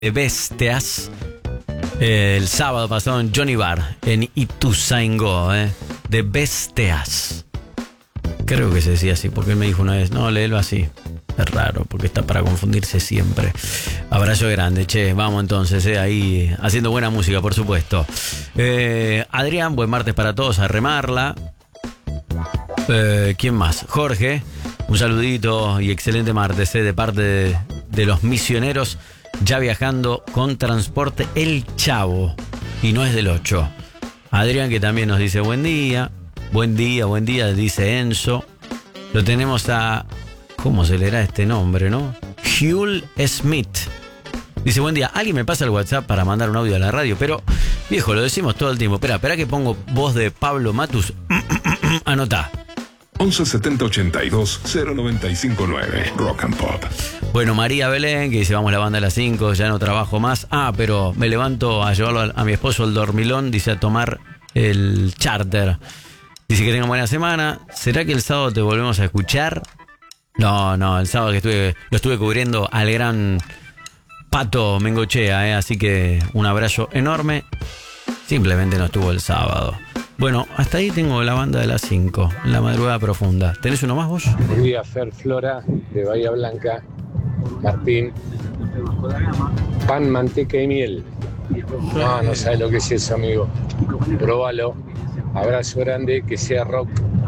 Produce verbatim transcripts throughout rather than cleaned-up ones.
de Bestias. Eh, el sábado pasado en Johnny Bar, en Ituzaingó, eh, de Bestias. Creo que se decía así, porque él me dijo una vez, no, léelo así. Es raro, porque está para confundirse siempre. Abrazo grande, che. Vamos entonces, eh, ahí haciendo buena música, por supuesto. Eh, Adrián, buen martes para todos, a remarla. Eh, ¿Quién más? Jorge, un saludito y excelente martes, eh, de parte de, de los misioneros, ya viajando con transporte El Chavo, y no es del ocho. Adrián, que también nos dice buen día, buen día, buen día, dice Enzo. Lo tenemos a... ¿Cómo se leerá este nombre, no? Hugh Smith. Dice, buen día, alguien me pasa el WhatsApp para mandar un audio a la radio, pero, viejo, lo decimos todo el tiempo. Espera, espera que pongo voz de Pablo Matus. Anotá. once setenta ochenta y dos cero noventa y cinco nueve Rock and Pop. Bueno, María Belén, que dice, vamos a la banda a las cinco, ya no trabajo más. Ah, pero me levanto a llevarlo a, a mi esposo al dormilón, dice, a tomar el charter. Dice que tenga buena semana. ¿Será que el sábado te volvemos a escuchar? No, no, el sábado que estuve, lo estuve cubriendo al gran Pato Mengochea, ¿eh? Así que un abrazo enorme. Simplemente no estuvo el sábado. Bueno, hasta ahí tengo la banda de las cinco, la madrugada profunda. ¿Tenés uno más vos? Buen día, Fer Flora, de Bahía Blanca. Martín. Pan, manteca y miel. No, no sabes lo que es eso, amigo. Próbalo. Abrazo grande, que sea rock.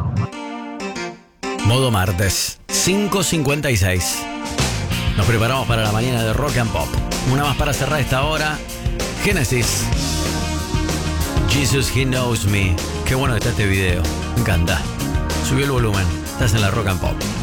Modo martes, cinco cincuenta y seis. Nos preparamos para la mañana de Rock and Pop. Una más para cerrar esta hora. Génesis. Jesus, He Knows Me. Qué bueno que está este video. Me encanta. Subió el volumen. Estás en la Rock and Pop.